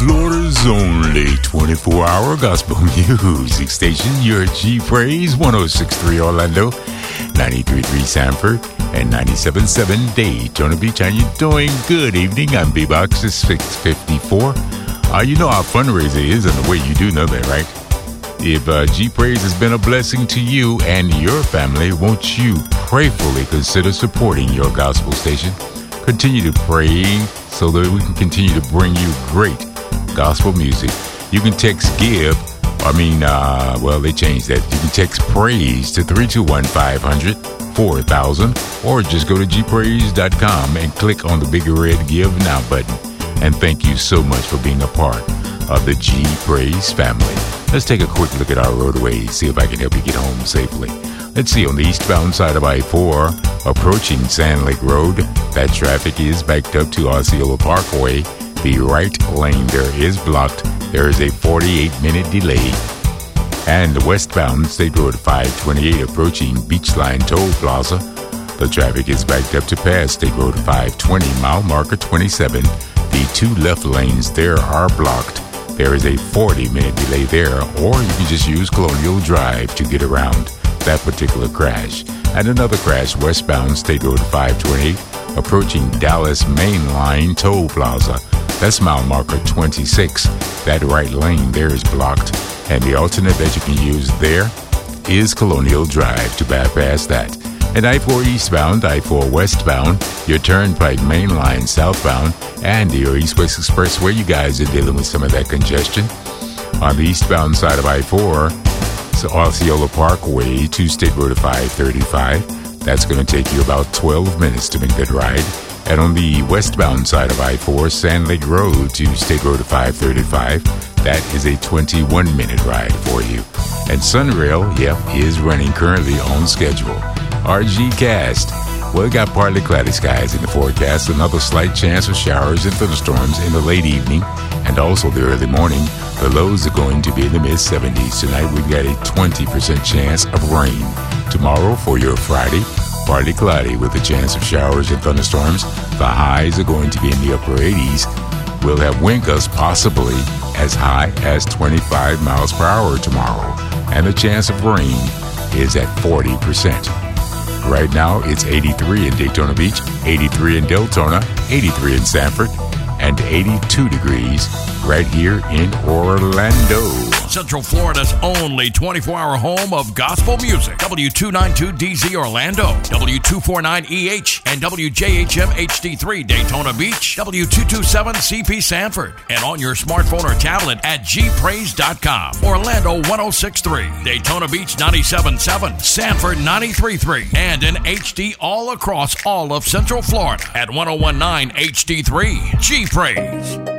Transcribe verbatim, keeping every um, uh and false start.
Florida's only twenty-four hour gospel music station. Your G Praise, one oh six point three Orlando, ninety-three point three Sanford, and ninety-seven point seven Daytona Beach. How you doing? Good evening. I'm B-Box six fifty-four. Uh, you know our fundraiser is and the way you do know that, right? If uh, G Praise has been a blessing to you and your family, won't you prayerfully consider supporting your gospel station? Continue to pray so that we can continue to bring you great gospel music. You can text GIVE, I mean, uh, well, they changed that. You can text PRAISE to three two one, five hundred, four thousand, or just go to g praise dot com and click on the big red Give Now button. And thank you so much for being a part of the G Praise family. Let's take a quick look at our roadways, see if I can help you get home safely. Let's see, on the eastbound side of I four, approaching Sand Lake Road, that traffic is backed up to Osceola Parkway. The right lane there is blocked. There is a forty-eight minute delay. And westbound State Road five twenty-eight, approaching Beachline Toll Plaza, the traffic is backed up to pass State Road five twenty, mile marker twenty-seven. The two left lanes there are blocked. There is a forty minute delay there, or you can just use Colonial Drive to get around that particular crash. And another crash westbound State Road five twenty-eight, approaching Dallas Main Line Toll Plaza. That's mile marker twenty-six. That right lane there is blocked, and the alternate that you can use there is Colonial Drive to bypass that. And I four eastbound, I four westbound, your Turnpike Main Line southbound, and your East-West Expressway, you guys are dealing with some of that congestion. On the eastbound side of I four, so Osceola Parkway to State Road five thirty-five. That's going to take you about twelve minutes to make that ride. And on the westbound side of I four, Sand Lake Road to State Road five thirty-five, that is a twenty-one minute ride for you. And Sunrail, yep, is running currently on schedule. R G Cast, well, we got partly cloudy skies in the forecast, another slight chance of showers and thunderstorms in the late evening and also the early morning. The lows are going to be in the mid seventies. Tonight we've got a twenty percent chance of rain. Tomorrow for your Friday, partly cloudy with a chance of showers and thunderstorms. The highs are going to be in the upper eighties. We'll have wind gusts possibly as high as twenty-five miles per hour tomorrow. And the chance of rain is at forty percent. Right now, it's eighty-three in Daytona Beach, eighty-three in Deltona, eighty-three in Sanford, and eighty-two degrees right here in Orlando. Central Florida's only twenty-four hour home of gospel music. W two ninety-two D Z Orlando, W two forty-nine E H, and W J H M H D three Daytona Beach, W two twenty-seven C P Sanford, and on your smartphone or tablet at g praise dot com. Orlando one oh six point three, Daytona Beach ninety-seven point seven, Sanford ninety-three point three, and in H D all across all of Central Florida at one oh one point nine H D three. G Praise.